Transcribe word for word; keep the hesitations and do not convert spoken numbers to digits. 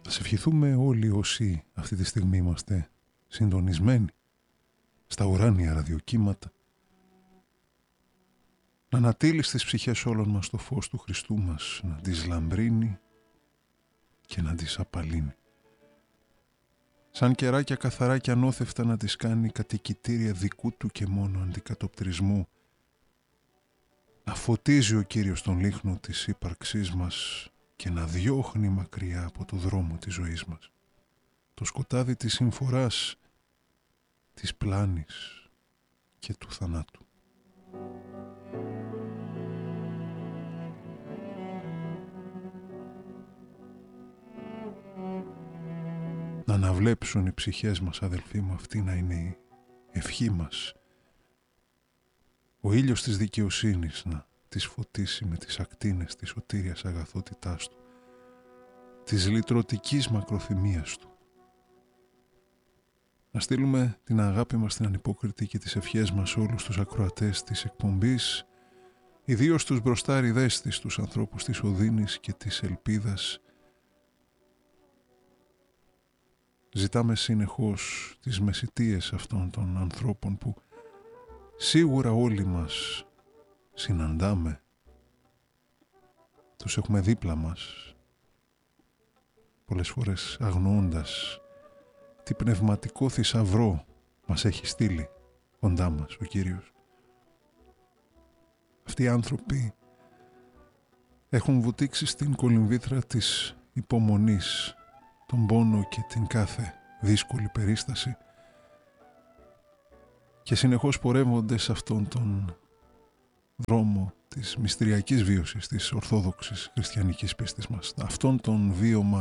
Ας ευχηθούμε όλοι όσοι αυτή τη στιγμή είμαστε συντονισμένοι στα ουράνια ραδιοκύματα να ανατείλει στις ψυχές όλων μας το φως του Χριστού μας, να τις λαμπρύνει και να τις απαλύνει. Σαν κεράκια καθαρά και ανώθευτα να τις κάνει κατοικητήρια δικού του και μόνο αντικατοπτρισμού. Να φωτίζει ο Κύριος τον λίχνο της ύπαρξής μας και να διώχνει μακριά από το δρόμο της ζωής μας το σκοτάδι της συμφοράς, της πλάνης και του θανάτου. Να αναβλέψουν οι ψυχές μας, αδελφοί μου, αυτή να είναι η ευχή μας. Ο ήλιος της δικαιοσύνης να τις φωτίσει με τις ακτίνες της σωτήριας αγαθότητάς του, της λυτρωτικής μακροθυμίας του. Να στείλουμε την αγάπη μας την ανυπόκριτη και τις ευχές μας σε όλους τους ακροατές της εκπομπής, ιδίως τους μπροστάριδές της, τους ανθρώπους της οδύνης και της ελπίδας. Ζητάμε συνεχώς τις μεσιτείες αυτών των ανθρώπων που σίγουρα όλοι μας συναντάμε. Τους έχουμε δίπλα μας, πολλές φορές αγνοώντας τι πνευματικό θησαυρό μας έχει στείλει κοντά μας ο Κύριος. Αυτοί οι άνθρωποι έχουν βουτήξει στην κολυμβήθρα της υπομονής, τον πόνο και την κάθε δύσκολη περίσταση και συνεχώς πορεύονται σε αυτόν τον δρόμο της μυστηριακής βίωσης της ορθόδοξης χριστιανικής πίστης μας. Αυτόν τον βίωμα